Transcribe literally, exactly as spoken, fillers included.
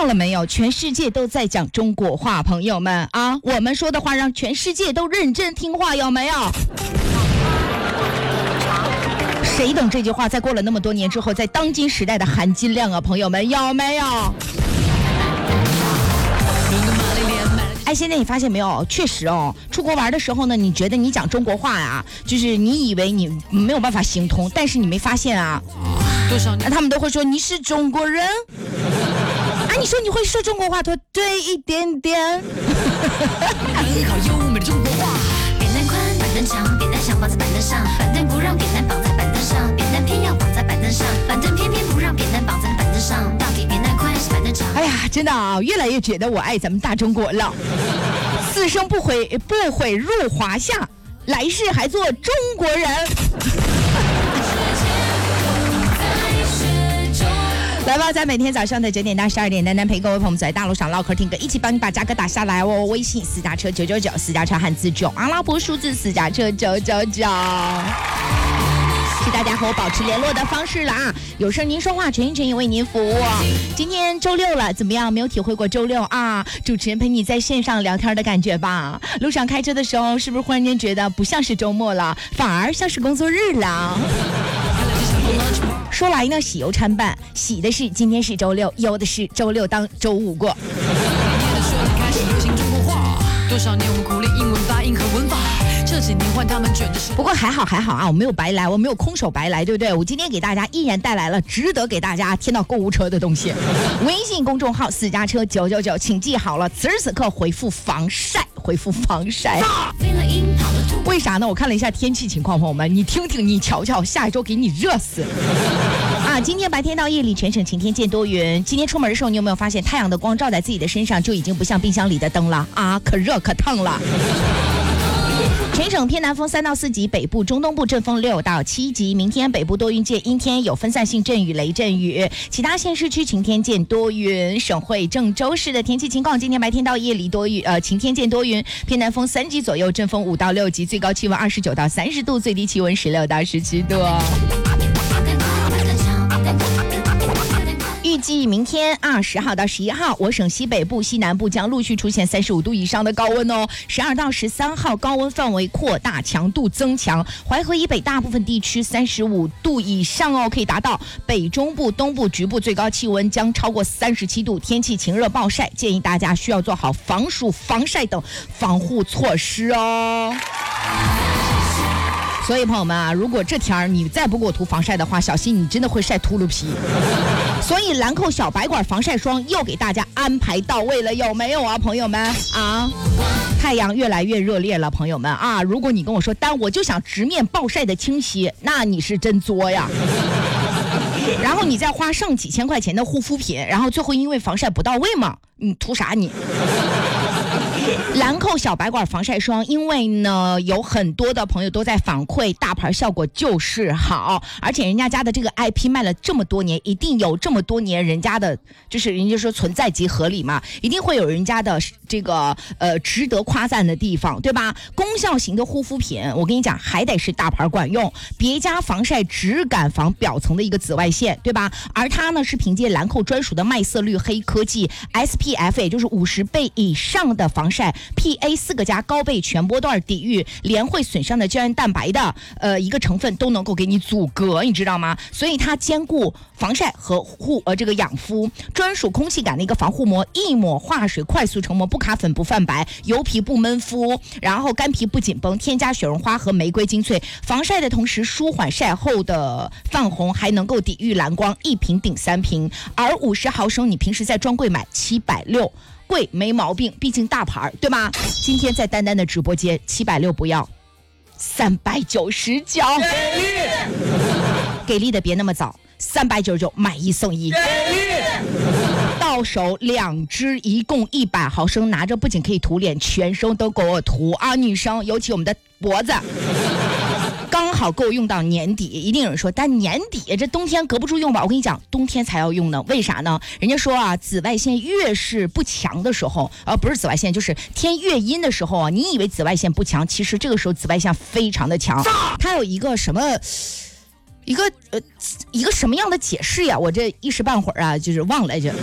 到了没有？全世界都在讲中国话，朋友们啊，我们说的话让全世界都认真听话，有没有？谁等这句话在过了那么多年之后，在当今时代的含金量啊，朋友们有没有？哎，现在你发现没有？确实哦，出国玩的时候呢，你觉得你讲中国话呀，就是你以为你没有办法行通，但是你没发现啊？那他们都会说你是中国人。啊，你说你会说中国话？他说对，一点点。 很好优美的中国话。扁担宽，板凳长，扁担想绑在板凳上，板凳不让扁担绑在板凳上，扁担偏要绑在板凳上，板凳偏偏不让扁担绑在板凳上，到底扁担宽还是板凳长？ 哎呀，真的啊，越来越觉得我爱咱们大中国了。此生不悔不悔入华夏，来世还做中国人。来吧，在每天早上的九点到十二点，丹丹陪各位朋友在大路上唠嗑听歌，一起帮你把价格打下来哦。微信私家车九九九，私家车汉字九，阿拉伯数字私家车九九九。是大家和我保持联络的方式了啊！有事您说话，陈一陈也为您服务。今天周六了，怎么样？没有体会过周六啊？主持人陪你在线上聊天的感觉吧？路上开车的时候，是不是忽然间觉得不像是周末了，反而像是工作日了？说来呢，喜忧参半，喜的是今天是周六，忧的是周六当周五过。多少年我们苦练英文发音和文法，这几年换他们卷的是。不过还好还好啊，我没有白来，我没有空手白来，对不对？我今天给大家依然带来了值得给大家添到购物车的东西。微信公众号私家车九九九，请记好了，此时此刻回复防晒，回复防晒。为啥呢？我看了一下天气情况，朋友们，你听听，你瞧瞧，下一周给你热死。啊，今天白天到夜里全省晴天见多云。今天出门的时候，你有没有发现太阳的光照在自己的身上就已经不像冰箱里的灯了啊？可热可烫了。全省偏南风三到四级，北部、中东部阵风六到七级。明天北部多云见阴天，有分散性阵雨、雷阵雨。其他县市区晴天见多云。省会郑州市的天气情况：今天白天到夜里多云，呃，晴天见多云，偏南风三级左右，阵风五到六级，最高气温二十九到三十度，最低气温十六到十七度。预计明天啊，十号到十一号，我省西北部、西南部将陆续出现三十五度以上的高温哦。十二到十三号，高温范围扩大，强度增强。淮河以北大部分地区三十五度以上哦，可以达到。北中部、东部局部最高气温将超过三十七度，天气晴热暴晒，建议大家需要做好防暑、防晒等防护措施哦。所以朋友们啊，如果这天儿你再不给我涂防晒的话，小心你真的会晒秃噜皮。所以兰蔻小白管防晒霜又给大家安排到位了，有没有啊，朋友们啊？太阳越来越热烈了，朋友们啊！如果你跟我说，丹我就想直面暴晒的侵袭，那你是真作呀。然后你再花上几千块钱的护肤品，然后最后因为防晒不到位嘛，你图啥你？兰蔻小白管防晒霜，因为呢有很多的朋友都在反馈大牌效果就是好，而且人家家的这个 I P 卖了这么多年，一定有这么多年人家的，就是人家说存在即合理嘛，一定会有人家的这个呃值得夸赞的地方，对吧？功效型的护肤品，我跟你讲还得是大牌管用，别家防晒只敢防表层的一个紫外线，对吧？而它呢是凭借兰蔻专属的麦色绿黑科技 S P F， 也就是五十倍以上的防晒 P A 四个加高倍全波段抵御连会损伤的胶原蛋白的呃一个成分都能够给你阻隔，你知道吗？所以它兼顾防晒和护呃这个养肤，专属空气感的一个防护膜，一抹化水快速成膜，不卡粉不泛白，油皮不闷肤，然后干皮不紧绷，添加雪绒花和玫瑰精粹，防晒的同时舒缓晒后的泛红，还能够抵御蓝光，一瓶顶三瓶。而五十毫升你平时在专柜买七百六。贵没毛病，毕竟大牌对吧？今天在丹丹的直播间七百六不要，三百九十九，给力！给力的别那么早，三百九十九买一送一，给力！到手两支，一共一百毫升，拿着不仅可以涂脸，全身都给我涂啊！女生，尤其我们的脖子。刚好够用到年底，一定有人说，但年底这冬天隔不住用吧？我跟你讲，冬天才要用呢。为啥呢？人家说啊，紫外线越是不强的时候，呃，不是紫外线，就是天越阴的时候啊，你以为紫外线不强，其实这个时候紫外线非常的强。它有一个什么？一个呃，一个什么样的解释呀？我这一时半会儿啊，就是忘了这。